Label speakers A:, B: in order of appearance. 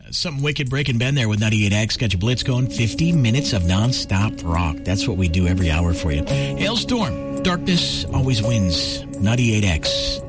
A: Something wicked breaking Ben there with 98X. Got your blitz going. 50 minutes of nonstop rock. That's what we do every hour for you. Hailstorm. Darkness always wins. 98X.